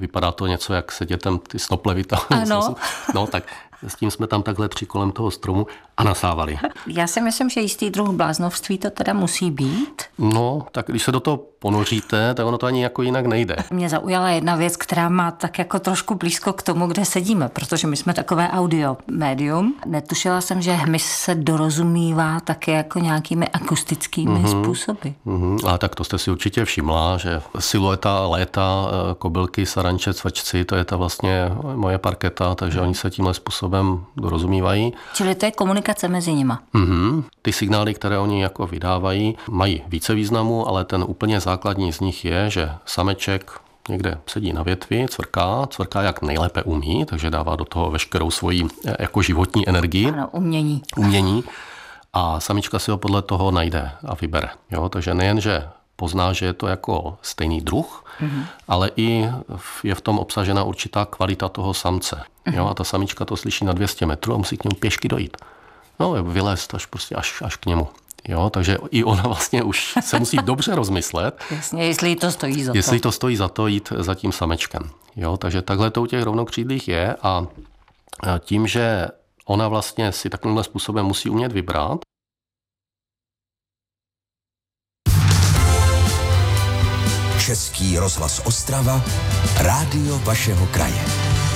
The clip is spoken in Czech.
vypadá to něco, jak se dětem ty snople vytáhnou. Ano. No, tak s tím jsme tam takhle 3 kolem toho stromu a nasávali. Já si myslím, že jistý druh bláznovství to teda musí být. No, tak když se do toho ponoříte, tak ono to ani jako jinak nejde. Mě zaujala jedna věc, která má tak jako trošku blízko k tomu, kde sedíme, protože my jsme takové audio médium. Netušila jsem, že hmyz se dorozumívá také jako nějakými akustickými způsoby. A tak to jste si určitě všimla, že silueta léta, kobylky, saranče, cvačci, to je ta vlastně moje parketa, takže oni se tímhle způsobem dorozumívají. Čili to je komunikace mezi nima. Ty signály, které oni jako vydávají, mají více významu, ale ten úplně základní z nich je, že sameček někde sedí na větvi, cvrká jak nejlépe umí, takže dává do toho veškerou svoji jako životní energii. Ano, umění. A samička si ho podle toho najde a vybere. Jo? Takže nejen, že pozná, že je to jako stejný druh, ale i je v tom obsažena určitá kvalita toho samce. Jo? A ta samička to slyší na 200 metrů a musí k němu pěšky dojít. No, vylézt až k němu. Jo, takže i ona vlastně už se musí dobře rozmyslet. Jasně, jestli to stojí za to. Jestli to stojí za to jít za tím samečkem. Jo, takže takhle to u těch rovnokřídlých je a tím, že ona vlastně si takovýmhle způsobem musí umět vybrat. Český rozhlas Ostrava, rádio vašeho kraje.